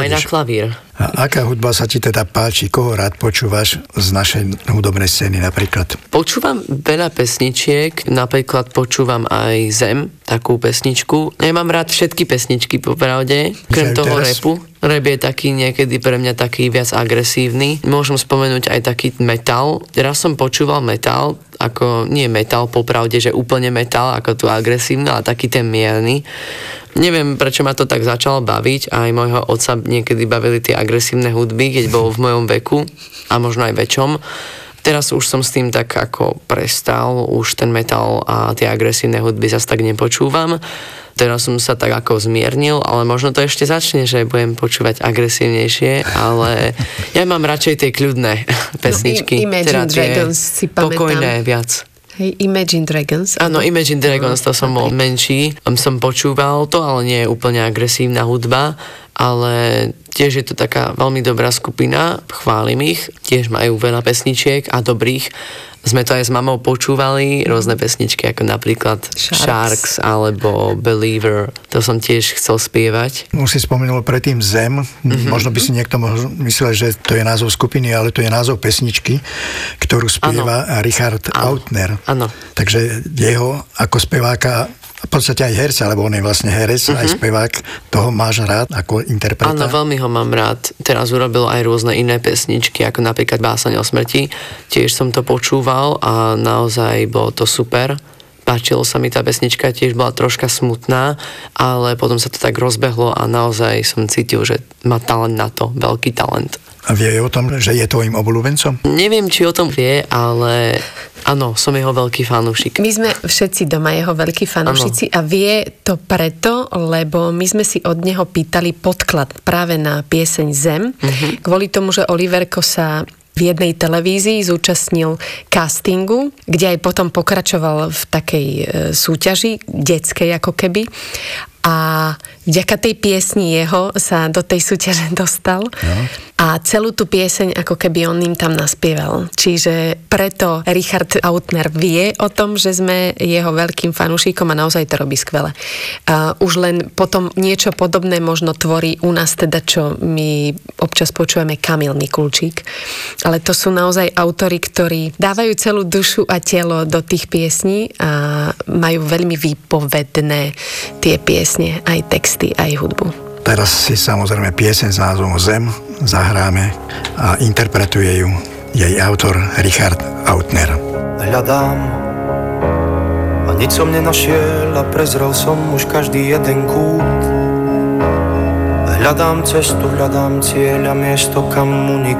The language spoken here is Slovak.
aj na klavír. A aká hudba sa ti teda páči? Koho rád počúvaš z našej hudobnej scény napríklad? Počúvam veľa pesničiek, napríklad počúvam aj Zem, takú pesničku. Nemám rád všetky pesničky, popravde, krem toho rapu. Rap je taký niekedy pre mňa taký viac agresívny. Môžem spomenúť aj taký metal. Raz som počúval metal, ako nie metal, popravde, že úplne metal, ako tu agresívny, ale taký ten mierny. Neviem, prečo ma to tak začalo baviť. Aj môjho otca niekedy bavili tie agresívne hudby, keď bol v mojom veku a možno aj väčšom. Teraz už som s tým tak ako prestal, už ten metal a tie agresívne hudby zase tak nepočúvam. Teraz som sa tak ako zmiernil, ale možno to ešte začne, že budem počúvať agresívnejšie, ale ja mám radšej tie kľudné pesničky. Imagine Dragons si pamätám. Pokojné viac. Hej, Imagine Dragons. Áno, Imagine Dragons, to som bol menší. Som počúval to, ale nie je úplne agresívna hudba, ale tiež je to taká veľmi dobrá skupina, chválim ich, tiež majú veľa pesničiek a dobrých. Sme to aj s mamou počúvali, rôzne pesničky, ako napríklad Sharks alebo Believer. To som tiež chcel spievať. Už si spomenul predtým Zem. Možno by si niekto myslel, že to je názov skupiny, ale to je názov pesničky, ktorú spieva Richard Autner. Áno. Takže jeho ako speváka, v podstate aj herca, lebo on je vlastne herec, aj spevák, toho máš rád ako interpreta? Áno, veľmi ho mám rád. Teraz urobil aj rôzne iné pesničky, ako napríklad Báseň o smrti. Tiež som to počúval a naozaj bolo to super. Páčilo sa mi tá pesnička, tiež bola troška smutná, ale potom sa to tak rozbehlo a naozaj som cítil, že má talent na to, veľký talent. A vie o tom, že je tvojim obľúbencom? Neviem, či o tom vie, ale áno, som jeho veľký fanúšik. My sme všetci doma jeho veľkí fanúšici a vie to preto, lebo my sme si od neho pýtali podklad práve na pieseň Zem, kvôli tomu, že Oliverko sa v jednej televízii zúčastnil castingu, kde aj potom pokračoval v takej súťaži, detskej ako keby. A vďaka tej piesni jeho sa do tej súťaže dostal. No. A celú tú pieseň ako keby on im tam naspieval. Čiže preto Richard Autner vie o tom, že sme jeho veľkým fanúšikom a naozaj to robí skvele. Už len potom niečo podobné možno tvorí u nás teda, čo my občas počujeme Kamil Mikulčík. Ale to sú naozaj autori, ktorí dávajú celú dušu a telo do tých piesní a majú veľmi výpovedné tie piesne, aj texty, aj hudbu. Teraz si samozrejme pieseň s názvom Zem zahráme a interpretuje ju jej autor Richard Autner. Hľadám a nič som nenašiel a prezrel som už každý jeden kút. Hľadám cestu, hľadám cieľ a miesto, kam uniknúť.